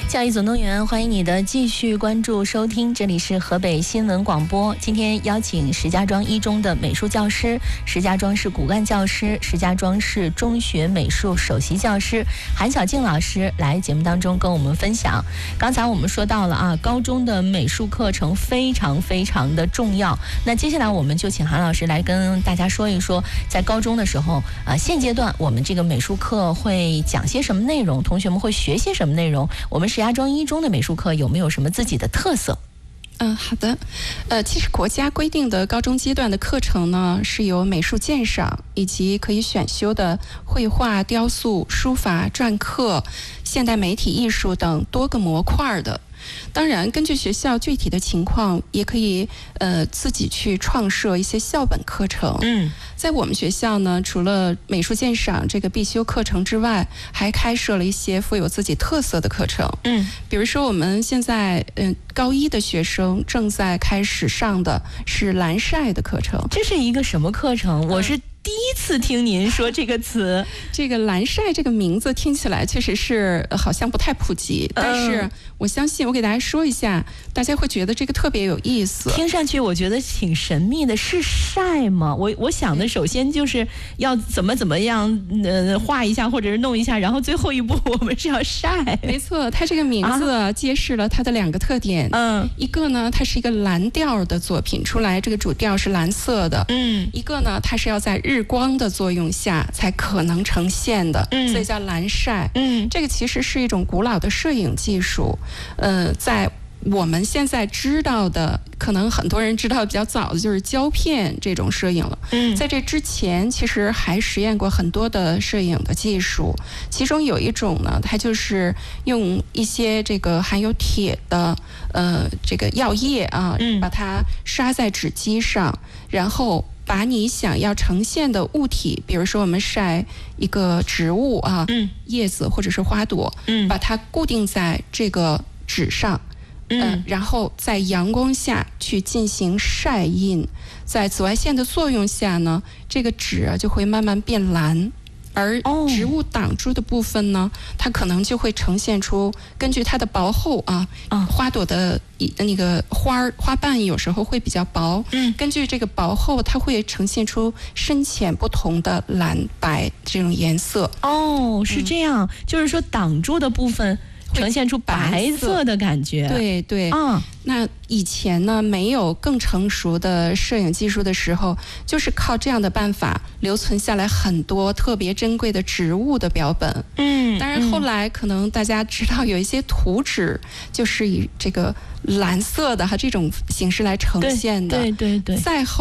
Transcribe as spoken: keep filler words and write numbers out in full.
教育总动员，欢迎你的继续关注收听，这里是河北新闻广播。今天邀请石家庄一中的美术教师、石家庄市骨干教师、石家庄市中学美术首席教师韩小静老师来节目当中跟我们分享。刚才我们说到了啊，高中的美术课程非常非常的重要。那接下来我们就请韩老师来跟大家说一说，在高中的时候，呃，现阶段我们这个美术课会讲些什么内容，同学们会学些什么内容，我们石家庄一中的美术课有没有什么自己的特色？ 嗯，好的。呃，其实国家规定的高中阶段的课程呢，是由美术鉴赏以及可以选修的绘画、雕塑、书法、篆刻、现代媒体艺术等多个模块的。当然，根据学校具体的情况，也可以呃自己去创设一些校本课程。 嗯， 在我们学校呢，除了美术鉴赏这个必修课程之外，还开设了一些富有自己特色的课程。 嗯， 比如说我们现在嗯、呃、高一的学生正在开始上的是蓝晒的课程。 这是一个什么课程？我是第一次听您说这个词。 这个蓝晒这个名字听起来确实是好像不太普及，但是我相信我给大家说一下，大家会觉得这个特别有意思。 听上去我觉得挺神秘的，是晒吗？我我想的首先就是要怎么怎么样呃画一下或者是弄一下，然后最后一步我们是要晒。 没错，它这个名字、啊、揭示了它的两个特点。 嗯， 一个呢，它是一个蓝调的作品，出来这个主调是蓝色的。 嗯， 一个呢，它是要在日光的作用下才可能呈现的， 嗯， 所以叫蓝晒。 嗯， 这个其实是一种古老的摄影技术，呃，在我们现在知道的，可能很多人知道比较早的就是胶片这种摄影了。 嗯， 在这之前，其实还实验过很多的摄影的技术，其中有一种呢，它就是用一些这个含有铁的呃这个药液啊， 嗯， 把它刷在纸基上，然后把你想要呈现的物体，比如说我们晒一个植物啊， 嗯， 叶子或者是花朵， 嗯， 把它固定在这个纸上， 嗯、 呃，然后在阳光下去进行晒印，在紫外线的作用下呢，这个纸啊就会慢慢变蓝。而植物挡住的部分呢，它可能就会呈现出，根据它的薄厚啊， 啊花朵的那个花花瓣有时候会比较薄， 嗯， 根据这个薄厚，它会呈现出深浅不同的蓝白这种颜色。 哦，是这样，嗯、就是说挡住的部分呈现出白色的感觉。 对对， 啊， 那以前呢，没有更成熟的摄影技术的时候，就是靠这样的办法留存下来很多特别珍贵的植物的标本。 嗯， 当然后来可能大家知道有一些图纸就是以这个蓝色的哈这种形式来呈现的。 对对对对。 再后